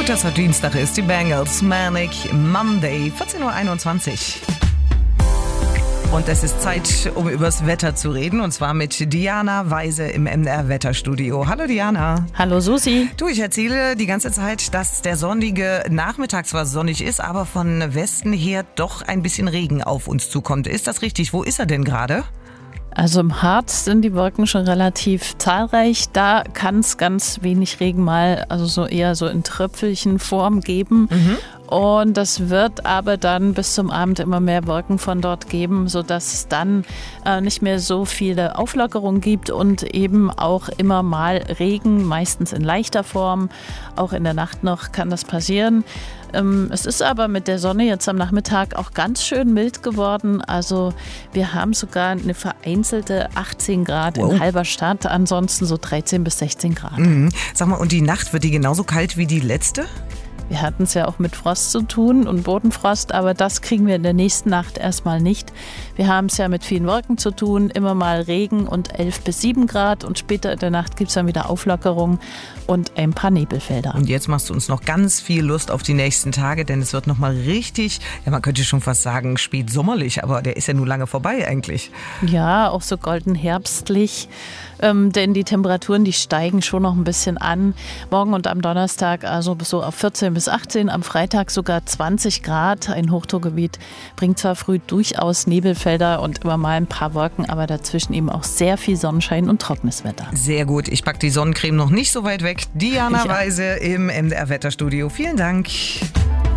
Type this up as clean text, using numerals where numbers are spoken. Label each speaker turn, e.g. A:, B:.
A: gut, dass heute Dienstag ist. Die Bangles, Manic Monday, 14.21 Uhr. Und es ist Zeit, um übers Wetter zu reden. Und zwar mit Diana Weise im MDR-Wetterstudio. Hallo Diana.
B: Hallo Susi.
A: Du, ich erzähle die ganze Zeit, dass der sonnige Nachmittag zwar sonnig ist, aber von Westen her doch ein bisschen Regen auf uns zukommt. Ist das richtig? Wo ist er denn gerade?
B: Also im Harz sind die Wolken schon relativ zahlreich. Da kann es ganz wenig Regen mal, also so eher so in Tröpfelchenform geben. Und das wird aber dann bis zum Abend immer mehr Wolken von dort geben, sodass es dann nicht mehr so viele Auflockerungen gibt und eben auch immer mal Regen, meistens in leichter Form. Auch in der Nacht noch kann das passieren. Es ist aber mit der Sonne jetzt am Nachmittag auch ganz schön mild geworden. Also wir haben sogar eine vereinzelte 18 Grad in Halberstadt, ansonsten so 13 bis 16 Grad.
A: Sag mal, und die Nacht, wird die genauso kalt wie die letzte?
B: Wir hatten es ja auch mit Frost zu tun und Bodenfrost, aber das kriegen wir in der nächsten Nacht erstmal nicht. Wir haben es ja mit vielen Wolken zu tun, immer mal Regen und 11 bis 7 Grad und später in der Nacht gibt es dann wieder Auflockerung und ein paar Nebelfelder.
A: Und jetzt machst du uns noch ganz viel Lust auf die nächsten Tage, denn es wird nochmal richtig, ja man könnte schon fast sagen spätsommerlich, aber der ist ja nun lange vorbei eigentlich.
B: Ja, auch so golden herbstlich. Denn die Temperaturen, die steigen schon noch ein bisschen an. Morgen und am Donnerstag also so auf 14 bis 18, am Freitag sogar 20 Grad. Ein Hochdruckgebiet bringt zwar früh durchaus Nebelfelder und immer mal ein paar Wolken, aber dazwischen eben auch sehr viel Sonnenschein und trockenes Wetter.
A: Sehr gut, ich packe die Sonnencreme noch nicht so weit weg. Diana Weise im MDR Wetterstudio. Vielen Dank.